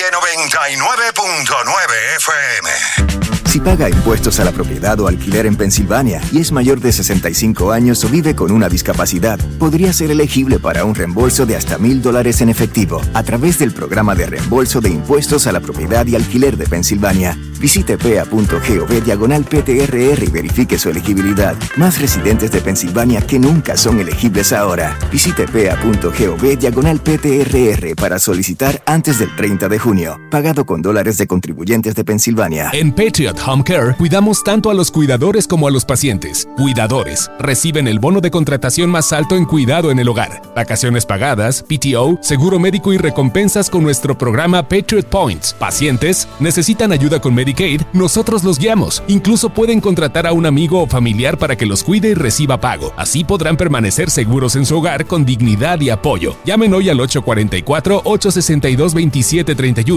Calle 99.9 FM. Si paga impuestos a la propiedad o alquiler en Pensilvania y es mayor de 65 años o vive con una discapacidad, podría ser elegible para un reembolso de hasta $1,000 en efectivo a través del programa de reembolso de impuestos a la propiedad y alquiler de Pensilvania. Visite pa.gov/PTRR y verifique su elegibilidad. Más residentes de Pensilvania que nunca son elegibles ahora. Visite pa.gov/PTRR para solicitar antes del 30 de junio. Pagado con dólares de contribuyentes de Pensilvania. En Patriot Home Care cuidamos tanto a los cuidadores como a los pacientes. Cuidadores reciben el bono de contratación más alto en cuidado en el hogar. Vacaciones pagadas, PTO, seguro médico y recompensas con nuestro programa Patriot Points. Pacientes necesitan ayuda con Medicaid, nosotros los guiamos. Incluso pueden contratar a un amigo o familiar para que los cuide y reciba pago. Así podrán permanecer seguros en su hogar con dignidad y apoyo. Llamen hoy al 844-862-2731